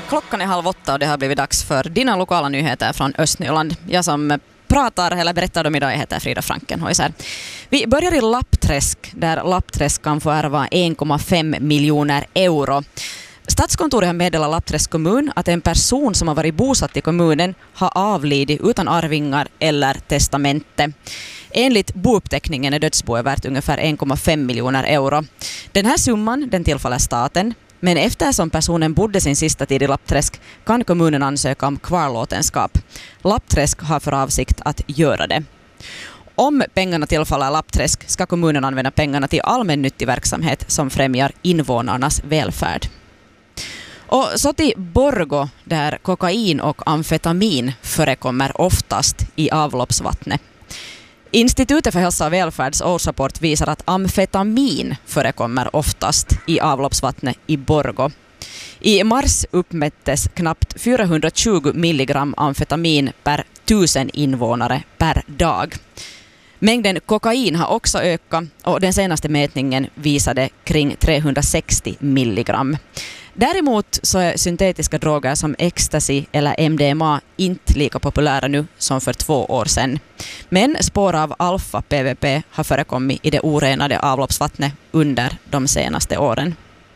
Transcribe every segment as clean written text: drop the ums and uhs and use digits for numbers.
Klockan är 7:30 och det har blivit dags för dina lokala nyheter från Östnyland. Jag som pratar eller berättar dem idag heter Frida Frankenhäuser. Vi börjar i Lappträsk där Lappträsk kan få ärva 1,5 miljoner euro. Statskontoret har meddelat Lappträsk kommun att en person som har varit bosatt i kommunen har avlidit utan arvingar eller testamente. Enligt bouppteckningen är dödsboet värt ungefär 1,5 miljoner euro. Den här summan den tillfaller staten, men eftersom personen bodde sin sista tid i Lappträsk kan kommunen ansöka om kvarlåtenskap. Lappträsk har för avsikt att göra det. Om pengarna tillfaller Lappträsk ska kommunen använda pengarna till allmännyttig verksamhet som främjar invånarnas välfärd. Och så till Borgå där kokain och amfetamin förekommer oftast i avloppsvattnet. Institutet för hälsa och välfärds årsrapport visar att amfetamin förekommer oftast i avloppsvattnet i Borgå. I mars uppmättes knappt 420 milligram amfetamin per 1000 invånare per dag. Mängden kokain har också ökat och den senaste mätningen visade kring 360 milligram. Däremot så är syntetiska droger som ecstasy eller MDMA inte lika populära nu som för 2 år sedan. Men spår av alfa-PVP har förekommit i det orenade avloppsvattnet under de senaste åren.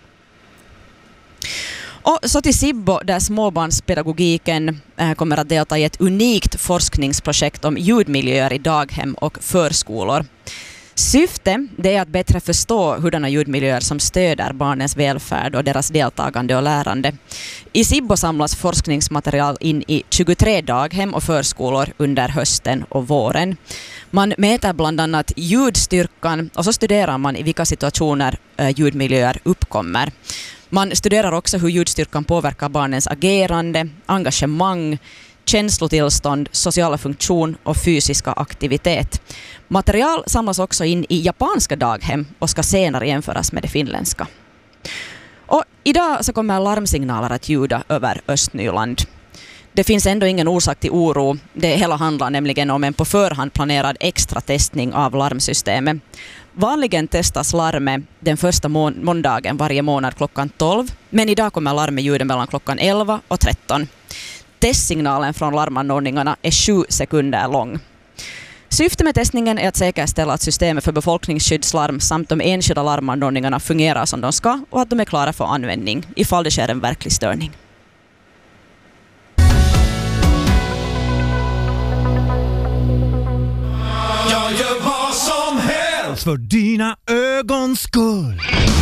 Och så till Sibbo där småbarnspedagogiken kommer att delta i ett unikt forskningsprojekt om ljudmiljöer i daghem och förskolor. Syftet är att bättre förstå hurdana ljudmiljöer som stöder barnens välfärd och deras deltagande och lärande. I Sibbo samlas forskningsmaterial in i 23 daghem och förskolor under hösten och våren. Man mäter bland annat ljudstyrkan och så studerar man i vilka situationer ljudmiljöer uppkommer. Man studerar också hur ljudstyrkan påverkar barnens agerande, engagemang, känslotillstånd, sociala funktion och fysiska aktivitet. Material samlas också in i japanska daghem och ska senare jämföras med det finländska. Och idag så kommer larmsignaler att ljuda över Östnyland. Det finns ändå ingen orsak till oro. Det hela handlar nämligen om en på förhand planerad extra testning av larmsystemet. Vanligen testas larmet den första måndagen varje månad klockan 12, men idag kommer larmet ljuda mellan klockan 11 och 13. Testsignalen från larmanordningarna är 7 sekunder lång. Syftet med testningen är att säkerställa att systemet för befolkningsskyddslarm samt de enskilda larmanordningarna fungerar som de ska och att de är klara för användning ifall det sker en verklig störning. Jag gör vad som helst för dina ögons skull.